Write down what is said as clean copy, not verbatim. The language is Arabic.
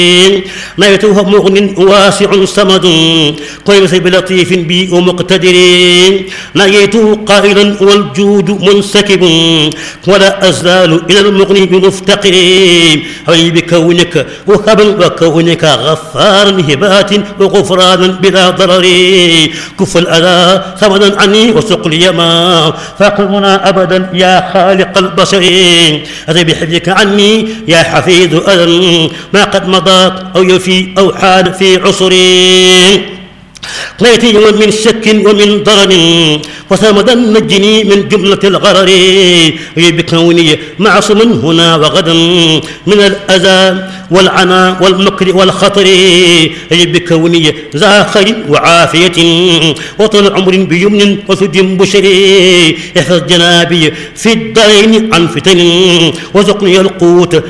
نيته مغن واسع صمد قيس بلطيف بي ومقتدر نيته قائلا والجود منسكب ولا أزال إلى المغني بمفتقر علي بكونك وهبا وكونك غفارا هبات وغفرانا بلا ضرر كف الأذى ثمنا عني وسق لي ما فاقمنا أبدا يا خالق البشر أتي بحفظك عني يا حفيظ أذى ما قد مضى أو يفي أو حال في عصري قيتي من شك ومن ضرر وسامدا نجني من جملة الغرر بكوني معصوم هنا وغدا من الأذى والعنى والمكر والخطر بكوني ذا خير وعافية وطول عمر بيمن وسد بشري احفظ جنابي في الدين عن فتن وزقني القوت